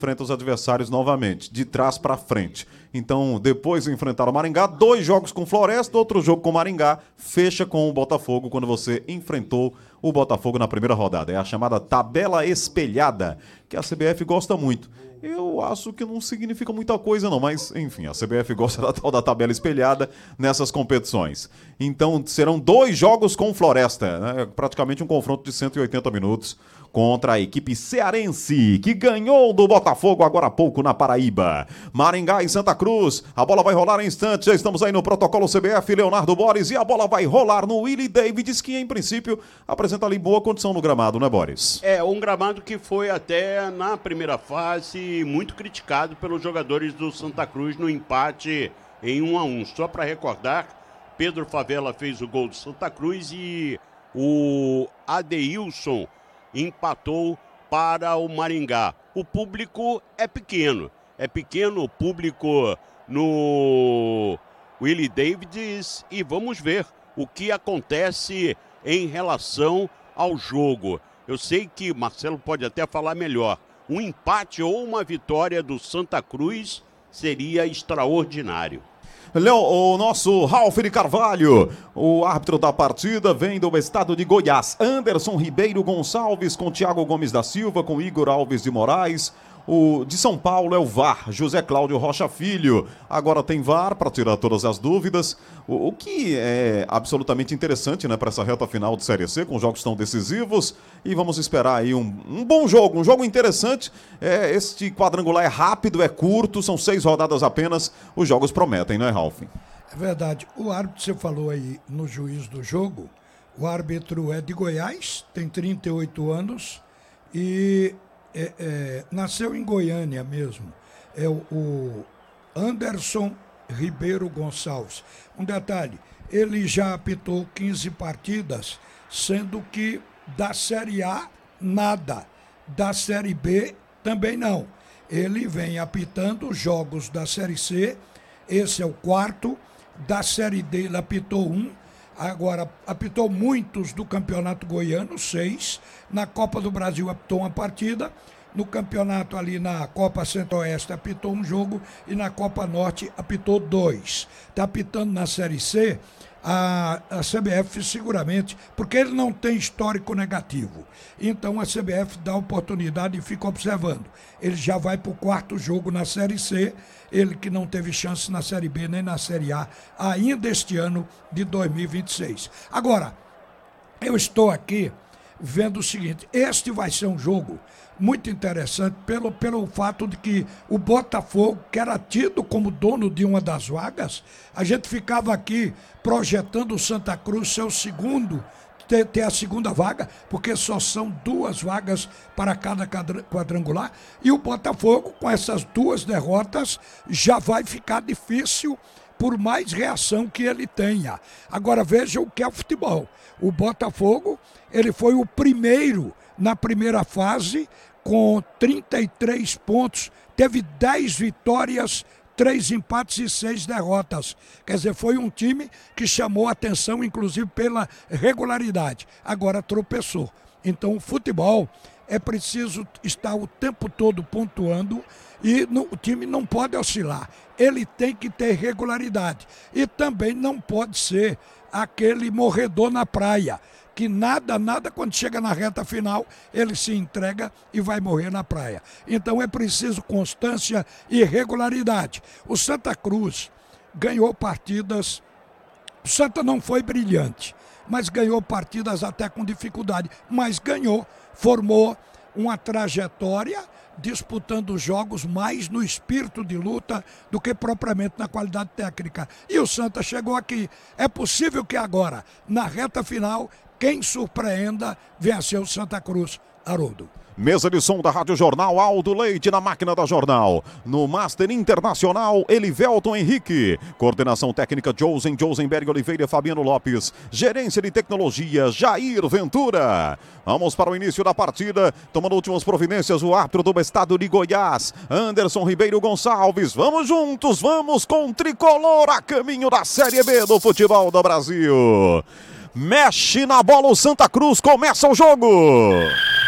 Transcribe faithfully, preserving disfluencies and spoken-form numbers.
enfrenta os adversários novamente, de trás para frente. Então, depois de enfrentar o Maringá, dois jogos com Floresta, outro jogo com o Maringá, fecha com o Botafogo quando você enfrentou o Botafogo na primeira rodada. É a chamada tabela espelhada, que a C B F gosta muito. Eu acho que não significa muita coisa não, mas enfim, a C B F gosta da tal da tabela espelhada nessas competições. Então serão dois jogos com Floresta, né? Praticamente um confronto de cento e oitenta minutos contra a equipe cearense, que ganhou do Botafogo agora há pouco na Paraíba. Maringá e Santa Cruz, a bola vai rolar em instantes, já estamos aí no protocolo C B F, Leonardo Boris, e a bola vai rolar no Willie Davids, que em princípio apresenta ali boa condição no gramado, né, Boris? É, um gramado que foi até na primeira fase muito criticado pelos jogadores do Santa Cruz no empate em um a um. Só para recordar, Pedro Favela fez o gol do Santa Cruz e o Adeilson empatou para o Maringá. O público é pequeno, é pequeno o público no Willie Davids e vamos ver o que acontece em relação ao jogo. Eu sei que Marcelo pode até falar melhor. Um empate ou uma vitória do Santa Cruz seria extraordinário. Léo, o nosso Ralf de Carvalho, o árbitro da partida, vem do estado de Goiás. Anderson Ribeiro Gonçalves com Thiago Gomes da Silva, com Igor Alves de Moraes. O de São Paulo é o V A R, José Cláudio Rocha Filho. Agora tem V A R para tirar todas as dúvidas. O, o que é absolutamente interessante, né, para essa reta final de Série C, com jogos tão decisivos. E vamos esperar aí um, um bom jogo, um jogo interessante. É, este quadrangular é rápido, é curto, são seis rodadas apenas. Os jogos prometem, não é, Ralf? É verdade. O árbitro, você falou aí no juiz do jogo, o árbitro é de Goiás, tem trinta e oito anos e... É, é, nasceu em Goiânia mesmo, é o, o Anderson Ribeiro Gonçalves. Um detalhe, ele já apitou quinze partidas, sendo que da Série A, nada, da Série B, também não. Ele vem apitando jogos da Série C, esse é o quarto, da Série D ele apitou um, agora apitou muitos do Campeonato Goiano, seis. Na Copa do Brasil apitou uma partida. No campeonato ali na Copa Centro-Oeste apitou um jogo. E na Copa Norte apitou dois. Está apitando na Série C. A, a C B F seguramente, porque ele não tem histórico negativo. Então a C B F dá oportunidade e fica observando. Ele já vai para o quarto jogo na Série C, ele que não teve chance na Série B nem na Série A ainda este ano de dois mil e vinte e seis. Agora, eu estou aqui vendo o seguinte, este vai ser um jogo muito interessante pelo, pelo fato de que o Botafogo, que era tido como dono de uma das vagas, a gente ficava aqui projetando o Santa Cruz ser o segundo, ter, ter a segunda vaga, porque só são duas vagas para cada quadrangular, e o Botafogo, com essas duas derrotas, já vai ficar difícil por mais reação que ele tenha. Agora veja o que é o futebol. O Botafogo, ele foi o primeiro na primeira fase com trinta e três pontos, teve dez vitórias, três empates e seis derrotas. Quer dizer, foi um time que chamou a atenção, inclusive pela regularidade. Agora tropeçou. Então o futebol é preciso estar o tempo todo pontuando e no, o time não pode oscilar. Ele tem que ter regularidade. E também não pode ser aquele morredor na praia, que nada, nada, quando chega na reta final, ele se entrega e vai morrer na praia. Então é preciso constância e regularidade. O Santa Cruz ganhou partidas, o Santa não foi brilhante, mas ganhou partidas até com dificuldade, mas ganhou, formou uma trajetória disputando jogos mais no espírito de luta do que propriamente na qualidade técnica. E o Santa chegou aqui. É possível que agora, na reta final, quem surpreenda venceu o Santa Cruz. Haroldo. Mesa de som da Rádio Jornal, Aldo Leite na máquina da Jornal. No Master Internacional, Elivelton Henrique. Coordenação técnica, Josen, Josenberg Oliveira, Fabiano Lopes. Gerência de tecnologia, Jair Ventura. Vamos para o início da partida. Tomando últimas providências, o árbitro do estado de Goiás, Anderson Ribeiro Gonçalves. Vamos juntos, vamos com o tricolor a caminho da Série B do futebol do Brasil. Mexe na bola o Santa Cruz, começa o jogo.